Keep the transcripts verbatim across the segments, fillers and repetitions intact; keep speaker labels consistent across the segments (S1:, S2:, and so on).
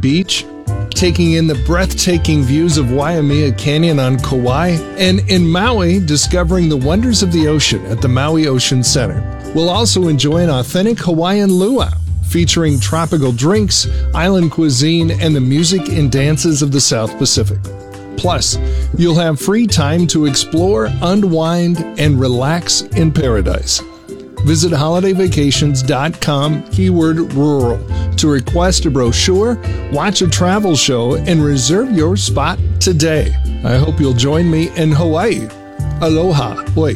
S1: Beach, taking in the breathtaking views of Waimea Canyon on Kauai, and in Maui, discovering the wonders of the ocean at the Maui Ocean Center. We'll also enjoy an authentic Hawaiian luau, featuring tropical drinks, island cuisine, and the music and dances of the South Pacific. Plus, you'll have free time to explore, unwind, and relax in paradise. Visit holiday vacations dot com, keyword rural, to request a brochure, watch a travel show, and reserve your spot today. I hope you'll join me in Hawaii. Aloha. Hoi.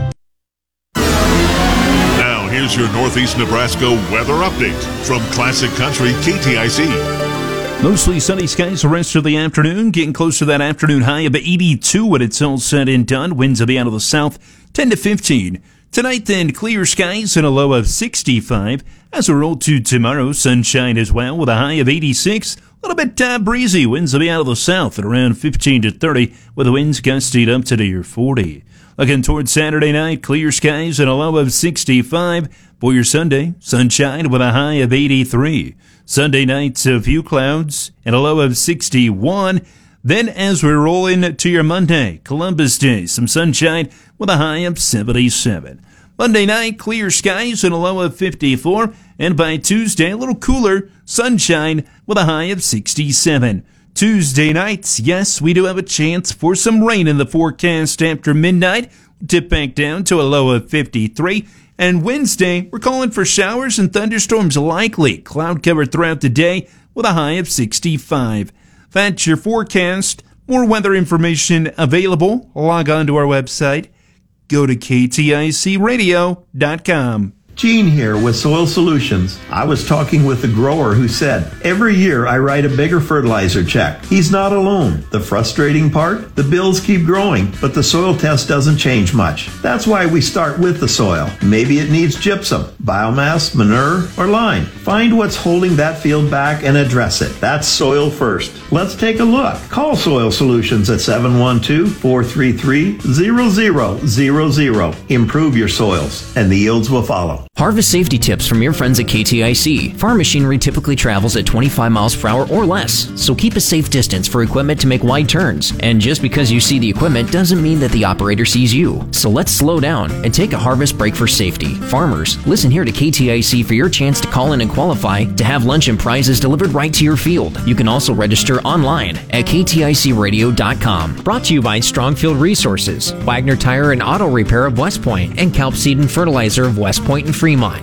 S2: Now, here's your Northeast Nebraska weather update from Classic Country K T I C.
S3: Mostly sunny skies the rest of the afternoon, getting close to that afternoon high of eighty-two when it's all said and done. Winds will be out of the south, ten to fifteen. Tonight then, clear skies and a low of sixty-five. As we roll to tomorrow, sunshine as well with a high of eighty-six. A little bit uh, breezy. Winds will be out of the south at around fifteen to thirty, with the winds gusting up to near forty. Looking towards Saturday night, clear skies and a low of sixty-five. For your Sunday, sunshine with a high of eighty-three. Sunday night, a few clouds and a low of sixty-one. Then as we roll into your Monday, Columbus Day, some sunshine with a high of seventy-seven. Monday night, clear skies and a low of fifty-four. And by Tuesday, a little cooler, sunshine with a high of sixty-seven. Tuesday night, yes, we do have a chance for some rain in the forecast after midnight. Dip back down to a low of fifty-three. And Wednesday, we're calling for showers and thunderstorms likely. Cloud cover throughout the day with a high of sixty-five. That's your forecast. More weather information available. Log on to our website. Go to K T I C radio dot com.
S4: Gene here with Soil Solutions. I was talking with a grower who said, every year I write a bigger fertilizer check. He's not alone. The frustrating part? The bills keep growing, but the soil test doesn't change much. That's why we start with the soil. Maybe it needs gypsum, biomass, manure, or lime. Find what's holding that field back and address it. That's soil first. Let's take a look. Call Soil Solutions at seven one two, four three three, zero zero zero zero. Improve your soils, and the yields will follow.
S5: Harvest safety tips from your friends at K T I C. Farm machinery typically travels at twenty-five miles per hour or less, so keep a safe distance for equipment to make wide turns. And just because you see the equipment doesn't mean that the operator sees you. So let's slow down and take a harvest break for safety. Farmers, listen here to K T I C for your chance to call in and qualify to have lunch and prizes delivered right to your field. You can also register online at K T I C radio dot com. Brought to you by Strongfield Resources, Wagner Tire and Auto Repair of West Point, and Kelp Seed and Fertilizer of West Point and Fremont.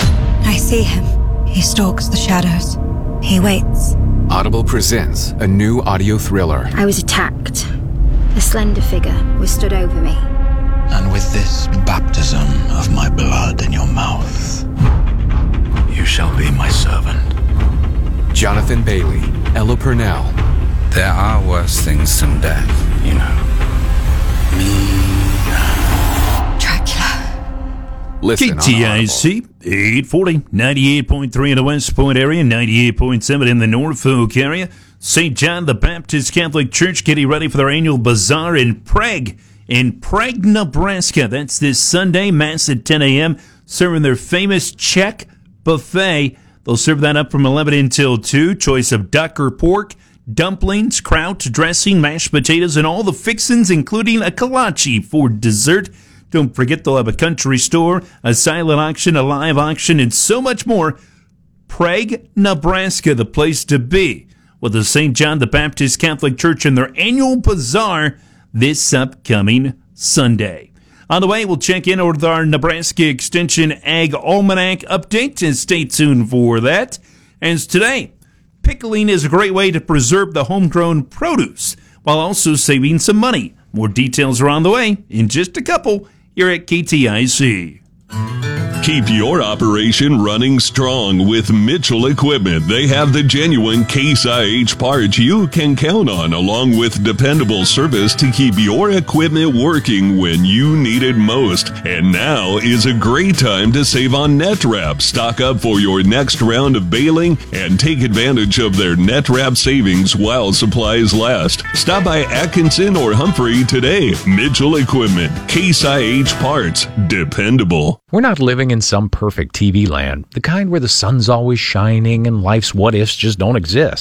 S6: I see him. He stalks the shadows. He waits.
S7: Audible presents a new audio thriller.
S8: I was attacked. A slender figure was stood over me.
S9: And with this baptism of my blood in your mouth, you shall be my servant.
S7: Jonathan Bailey, Ella Purnell.
S9: There are worse things than death, you know. Me.
S7: Listen
S3: K T I C, eight forty, ninety-eight point three in the West Point area, ninety-eight point seven in the Norfolk area. Saint John the Baptist Catholic Church getting ready for their annual bazaar in Prague, in Prague, Nebraska. That's this Sunday, Mass at ten a.m., serving their famous Czech buffet. They'll serve that up from eleven until two. Choice of duck or pork, dumplings, kraut, dressing, mashed potatoes, and all the fixins, including a kolache for dessert. Don't forget they'll have a country store, a silent auction, a live auction, and so much more. Prague, Nebraska, the place to be, with the Saint John the Baptist Catholic Church and their annual bazaar this upcoming Sunday. On the way, we'll check in with our Nebraska Extension Ag Almanac update, and stay tuned for that. As today, pickling is a great way to preserve the homegrown produce while also saving some money. More details are on the way in just a couple. You're at K T I C.
S2: Keep your operation running strong with Mitchell Equipment. They have the genuine Case I H parts you can count on, along with dependable service to keep your equipment working when you need it most. And now is a great time to save on net wrap. Stock up for your next round of baling and take advantage of their net wrap savings while supplies last. Stop by Atkinson or Humphrey today. Mitchell Equipment, Case I H parts, dependable.
S10: We're not living in some perfect T V land, the kind where the sun's always shining and life's what-ifs just don't exist.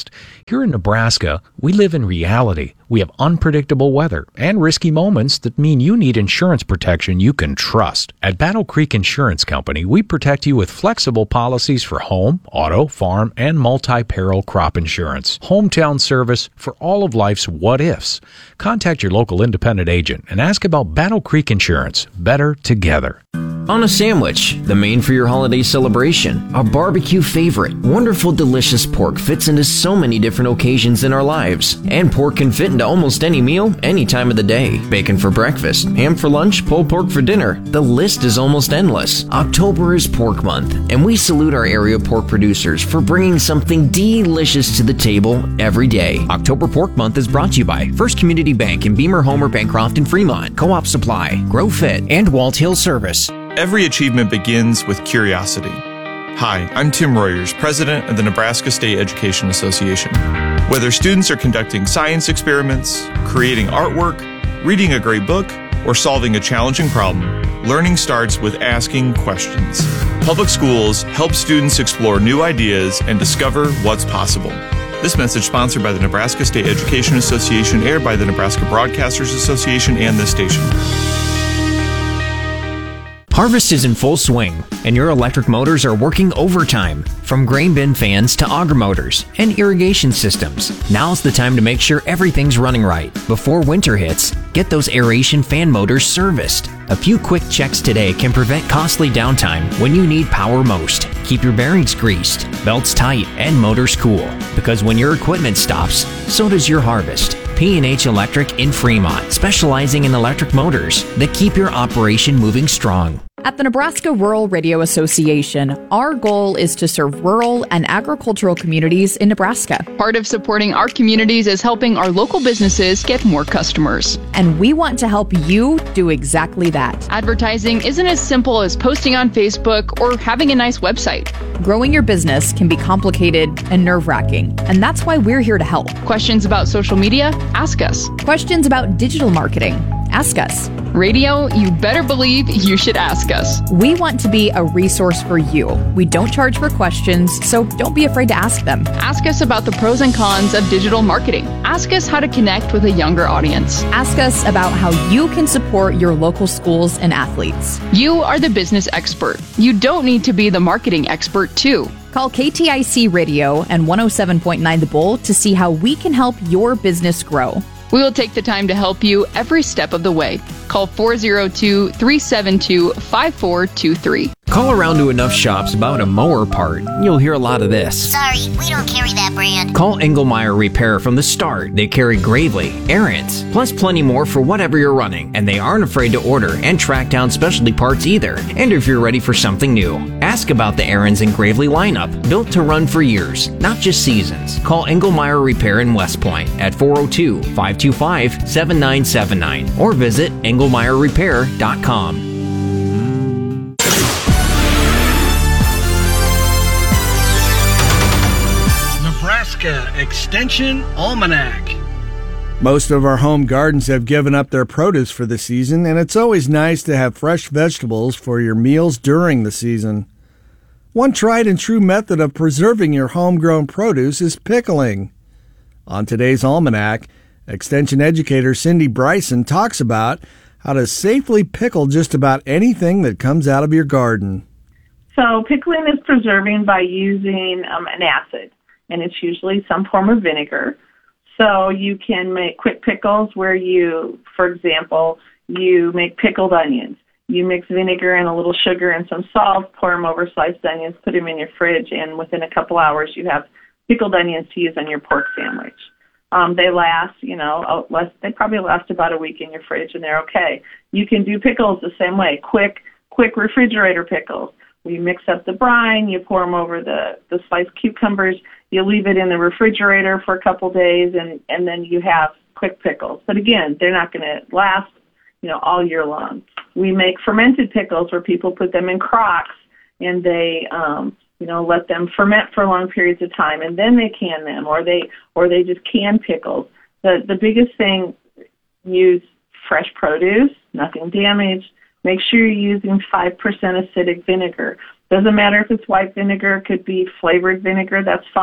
S10: Here in Nebraska, we live in reality. We have unpredictable weather and risky moments that mean you need insurance protection you can trust. At Battle Creek Insurance Company, we protect you with flexible policies for home, auto, farm, and multi-peril crop insurance. Hometown service for all of life's what-ifs. Contact your local independent agent and ask about Battle Creek Insurance. Better together.
S5: On a sandwich, the main for your holiday celebration, a barbecue favorite. Wonderful, delicious pork fits into so many different occasions in our lives. And pork can fit into almost any meal, any time of the day. Bacon for breakfast, ham for lunch, pulled pork for dinner. The list is almost endless. October is Pork Month, and we salute our area pork producers for bringing something delicious to the table every day. October Pork Month is brought to you by First Community Bank in Beamer, Homer, Bancroft, and Fremont, Co-op Supply, Grow Fit, and Walt Hill Service.
S11: Every achievement begins with curiosity. Hi, I'm Tim Royers, president of the Nebraska State Education Association. Whether students are conducting science experiments, creating artwork, reading a great book, or solving a challenging problem, learning starts with asking questions. Public schools help students explore new ideas and discover what's possible. This message sponsored by the Nebraska State Education Association, aired by the Nebraska Broadcasters Association and this station.
S5: Harvest is in full swing, and your electric motors are working overtime. From grain bin fans to auger motors and irrigation systems, now's the time to make sure everything's running right. Before winter hits, get those aeration fan motors serviced. A few quick checks today can prevent costly downtime when you need power most. Keep your bearings greased, belts tight, and motors cool. Because when your equipment stops, so does your harvest. P and H Electric in Fremont, specializing in electric motors that keep your operation moving strong.
S12: At the Nebraska Rural Radio Association, our goal is to serve rural and agricultural communities in Nebraska.
S13: Part of supporting our communities is helping our local businesses get more customers.
S12: And we want to help you do exactly that.
S13: Advertising isn't as simple as posting on Facebook or having a nice website.
S12: Growing your business can be complicated and nerve-wracking, and that's why we're here to help.
S13: Questions about social media? Ask us.
S12: Questions about digital marketing? Ask us.
S13: Radio, you better believe you should ask us.
S12: We want to be a resource for you. We don't charge for questions, so don't be afraid to ask them.
S13: Ask us about the pros and cons of digital marketing. Ask us how to connect with a younger audience.
S12: Ask us about how you can support your local schools and athletes.
S13: You are the business expert. You don't need to be the marketing expert, too.
S12: Call K T I C Radio and one oh seven point nine The Bull to see how we can help your business grow.
S13: We will take the time to help you every step of the way. Call four oh two, three seven two, five four two three.
S5: Call around to enough shops about a mower part, you'll hear a lot of this.
S14: Sorry, we don't carry that brand.
S5: Call Engelmeyer Repair from the start. They carry Gravely, Ariens, plus plenty more for whatever you're running. And they aren't afraid to order and track down specialty parts either. And if you're ready for something new, ask about the Ariens and Gravely lineup, built to run for years, not just seasons. Call Engelmeyer Repair in West Point at four oh two, five two five, seven nine seven nine or visit engelmeyer repair dot com.
S15: Extension Almanac.
S16: Most of our home gardens have given up their produce for the season, and it's always nice to have fresh vegetables for your meals during the season. One tried and true method of preserving your homegrown produce is pickling. On today's Almanac, Extension educator Cindy Bryson talks about how to safely pickle just about anything that comes out of your garden.
S17: So pickling is preserving by using um, an acid, and it's usually some form of vinegar. So you can make quick pickles where you, for example, you make pickled onions. You mix vinegar and a little sugar and some salt, pour them over sliced onions, put them in your fridge, and within a couple hours you have pickled onions to use on your pork sandwich. Um, they last, you know, less, they probably last about a week in your fridge, and they're okay. You can do pickles the same way, quick, quick refrigerator pickles. You mix up the brine, you pour them over the, the sliced cucumbers, you leave it in the refrigerator for a couple days, and, and then you have quick pickles. But again, they're not going to last, you know, all year long. We make fermented pickles where people put them in crocks, and they, um, you know, let them ferment for long periods of time, and then they can them, or they or they just can pickles. The the biggest thing, use fresh produce, nothing damaged. Make sure you're using five percent acidic vinegar. Doesn't matter if it's white vinegar, it could be flavored vinegar, that's fine.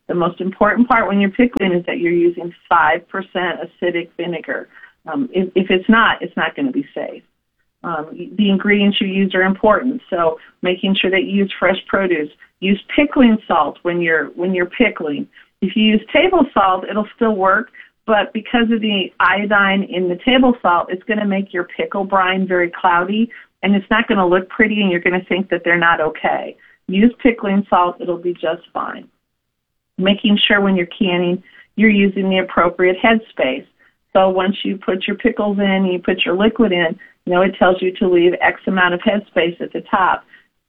S17: The most important part when you're pickling is that you're using five percent acidic vinegar. Um, if, if it's not, it's not going to be safe. Um, the ingredients you use are important, so making sure that you use fresh produce. Use pickling salt when you're when you're pickling. If you use table salt, it'll still work, but because of the iodine in the table salt, it's going to make your pickle brine very cloudy, and it's not going to look pretty, and you're going to think that they're not okay. Use pickling salt; it'll be just fine. Making sure when you're canning, you're using the appropriate headspace. So once you put your pickles in and you put your liquid in, you know, it tells you to leave X amount of headspace at the top.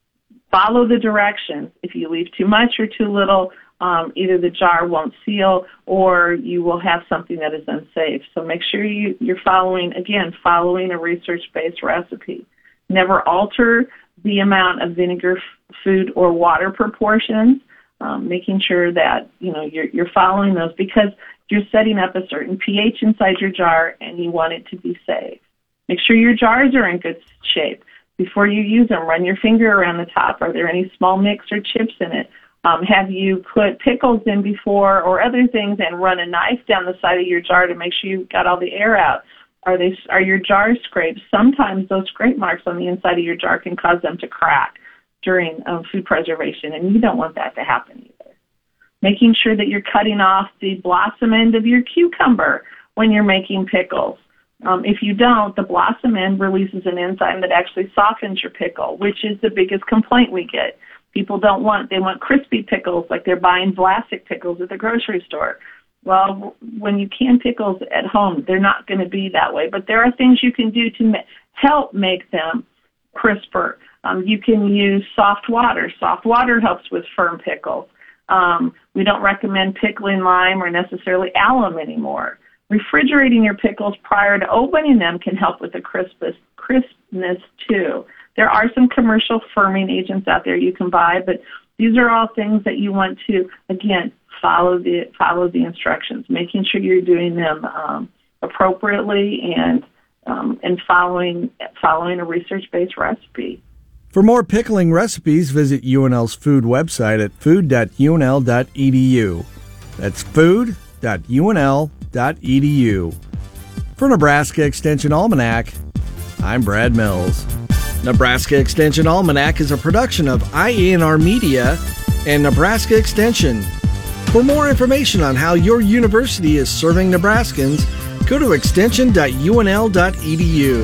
S17: Follow the directions. If you leave too much or too little, um, either the jar won't seal or you will have something that is unsafe. So make sure you, you're following, again, following a research-based recipe. Never alter the amount of vinegar, f- food, or water proportions, um, making sure that, you know, you're, you're following those because you're setting up a certain pH inside your jar and you want it to be safe. Make sure your jars are in good shape. Before you use them, run your finger around the top. Are there any small nicks or chips in it? Um, have you put pickles in before or other things and run a knife down the side of your jar to make sure you've got all the air out? Are they are your jars scraped? Sometimes those scrape marks on the inside of your jar can cause them to crack during um, food preservation, and you don't want that to happen either. Making sure that you're cutting off the blossom end of your cucumber when you're making pickles. Um, if you don't, the blossom end releases an enzyme that actually softens your pickle, which is the biggest complaint we get. People don't want, they want crispy pickles like they're buying Vlasic pickles at the grocery store. Well, when you can pickles at home, they're not going to be that way. But there are things you can do to ma- help make them crisper. Um, you can use soft water. Soft water helps with firm pickles. Um, we don't recommend pickling lime or necessarily alum anymore. Refrigerating your pickles prior to opening them can help with the crispness, crispness too. There are some commercial firming agents out there you can buy, but these are all things that you want to, again, follow the follow the instructions, making sure you're doing them um, appropriately and um, and following following a research-based recipe.
S16: For more pickling recipes, visit U N L's food website at food dot U N L dot E D U. That's food dot U N L dot E D U. For Nebraska Extension Almanac, I'm Brad Mills. Nebraska Extension Almanac is a production of I A N R Media and Nebraska Extension. For more information on how your university is serving Nebraskans, go to extension dot U N L dot E D U.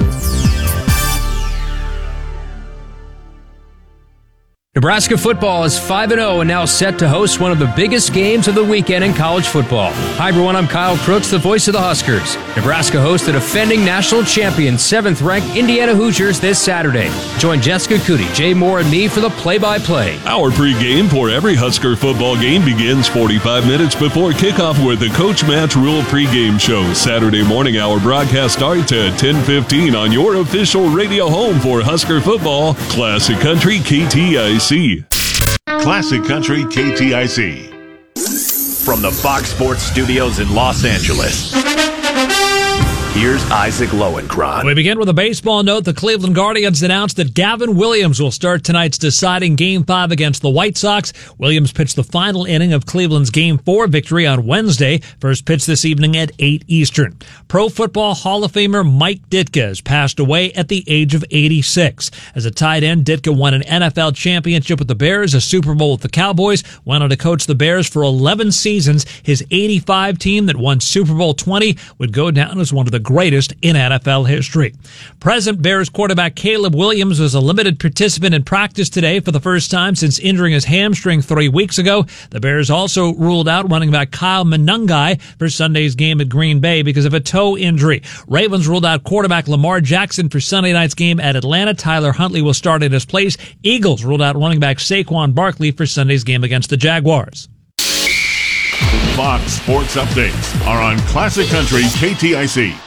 S18: Nebraska football is five and oh and now set to host one of the biggest games of the weekend in college football. Hi everyone, I'm Kyle Crooks, the voice of the Huskers. Nebraska hosts the defending national champion, seventh-ranked Indiana Hoosiers this Saturday. Join Jessica Cootie, Jay Moore, and me for the play-by-play.
S2: Our pregame for every Husker football game begins forty-five minutes before kickoff with the Coach Match Rule pregame show. Saturday morning, our broadcast starts at ten fifteen on your official radio home for Husker football, Classic Country K T I C.
S19: Classic Country K T I C. From the Fox Sports Studios in Los Angeles, here's Isaac Lowenkron.
S20: We begin with a baseball note. The Cleveland Guardians announced that Gavin Williams will start tonight's deciding Game five against the White Sox. Williams pitched the final inning of Cleveland's Game four victory on Wednesday. First pitch this evening at eight Eastern. Pro Football Hall of Famer Mike Ditka has passed away at the age of eighty-six. As a tight end, Ditka won an N F L championship with the Bears, a Super Bowl with the Cowboys, went on to coach the Bears for eleven seasons. His eighty-five team that won Super Bowl twenty would go down as one of the greatest in N F L history. Present Bears quarterback Caleb Williams was a limited participant in practice today for the first time since injuring his hamstring three weeks ago. The Bears also ruled out running back Kyle Monangai for Sunday's game at Green Bay because of a toe injury. Ravens ruled out quarterback Lamar Jackson for Sunday night's game at Atlanta. Tyler Huntley will start in his place. Eagles ruled out running back Saquon Barkley for Sunday's game against the Jaguars.
S19: Fox Sports Updates are on Classic Country K T I C.